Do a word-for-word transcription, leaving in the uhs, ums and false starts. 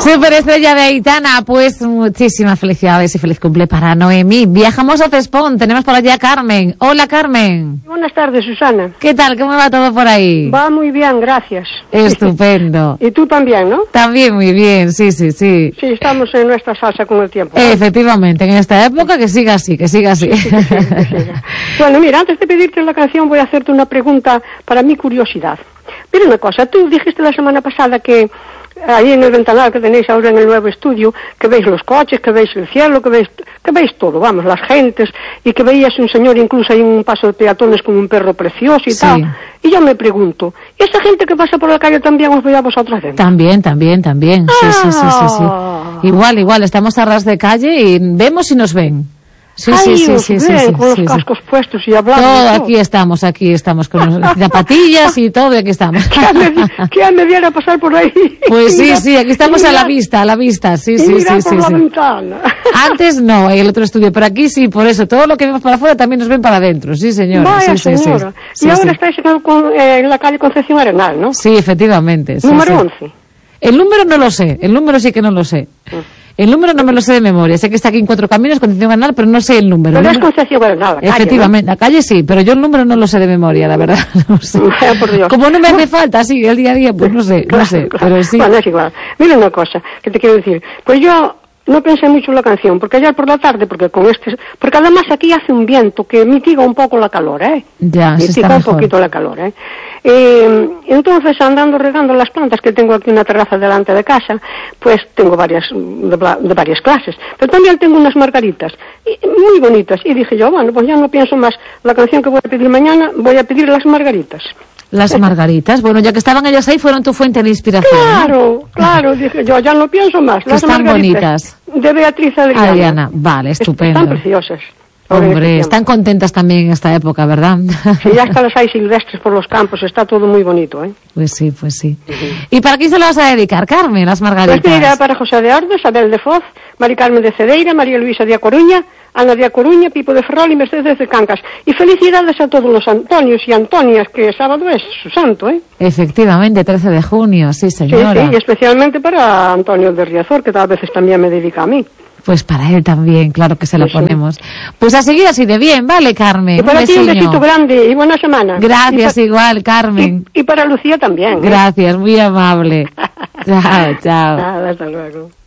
Superestrella de Aitana, pues muchísimas felicidades y feliz cumple para Noemí. Viajamos a Cespón, tenemos por allá a Carmen. Hola, Carmen. Buenas tardes, Susana. ¿Qué tal? ¿Cómo va todo por ahí? Va muy bien, gracias. Estupendo. Y tú también, ¿no? También muy bien, sí, sí, sí. Sí, estamos en nuestra salsa con el tiempo, ¿no? Efectivamente, en esta época que siga así, que siga así. Sí, sí, que siga, que siga. Bueno, mira, antes de pedirte la canción voy a hacerte una pregunta para mi curiosidad. Mira una cosa, tú dijiste la semana pasada que ahí en el ventanal que tenéis ahora en el nuevo estudio, que veis los coches, que veis el cielo, que veis que veis todo, vamos, las gentes, y que veías un señor incluso ahí en un paso de peatones con un perro precioso y sí. tal. Y yo me pregunto, ¿y esa gente que pasa por la calle también os veía a vosotras dentro? También, también, también, sí, ah. sí, sí, sí, sí. Igual, igual, estamos a ras de calle y vemos y nos ven. Sí, Ay, sí, sí, sí, sí, sí, con sí, los sí. cascos puestos y hablando. Todo, y todo. aquí estamos, aquí estamos con las zapatillas y todo, y aquí estamos. ¿Quién me viera pasar por ahí? Pues sí, Mira, sí, aquí estamos mira, a la vista, a la vista, sí, y sí, mira sí, por sí, la sí. ventana. Antes no, en el otro estudio, pero aquí sí, por eso, todo lo que vemos para afuera también nos ven para adentro, sí, señora. Vaya, sí, sí, señora. Sí, y sí, ahora sí. estáis en, con, eh, en la calle Concepción Arenal, ¿no? Sí, efectivamente. Sí, Número sí. once. El número no lo sé, el número sí que no lo sé. El número no me lo sé de memoria, sé que está aquí en Cuatro Caminos, Concepción Arenal, pero no sé el número. Pero el es número... Concepción Arenal, la calle, Efectivamente, ¿no? la calle sí, pero yo el número no lo sé de memoria, la verdad. No sé. Por Dios. Como no me hace falta, sí, el día a día, pues no sé, Claro, no sé, claro. pero sí. Bueno, es igual. Mira una cosa que te quiero decir. Pues yo no pensé mucho en la canción, porque ayer por la tarde, porque con este... Porque además aquí hace un viento que mitiga un poco la calor, ¿eh? Ya, sí está mitiga un mejor. poquito la calor, ¿eh? Eh, entonces, andando regando las plantas, que tengo aquí una terraza delante de casa, pues tengo varias, de, de varias clases. Pero también tengo unas margaritas, y, muy bonitas. Y dije yo, bueno, pues ya no pienso más la canción que voy a pedir mañana, voy a pedir las margaritas. Las margaritas, bueno, ya que estaban ellas ahí, fueron tu fuente de inspiración. Claro, claro, dije yo, ya no pienso más. Que Las están margaritas bonitas. de Beatriz Adriana. Adriana, vale, estupendo. Están preciosas. Hombre, están contentas también en esta época, ¿verdad? Sí, ya hasta las hay silvestres por los campos, está todo muy bonito, ¿eh? Pues sí, pues sí. Uh-huh. ¿Y para quién se las vas a dedicar, Carmen, las margaritas? Pues mira, para José de Ordes, Abel de Foz, Mari Carmen de Cedeira, María Luisa de A Coruña, Ana de A Coruña, Pipo de Ferrol y Mercedes de Cancas. Y felicidades a todos los Antonios y Antonias, que sábado es su santo, ¿eh? Efectivamente, trece de junio, sí, señora. Sí, sí, y especialmente para Antonio de Riazor, que tal veces también me dedica a mí. Pues para él también, claro que se lo sí, ponemos. Sí. Pues a seguir así de bien, ¿vale, Carmen? Y para un ti un besito grande y buena semana. Gracias, y igual, Carmen. Y, y para Lucía también. ¿eh? Gracias, muy amable. Chao, chao. Nada, hasta luego.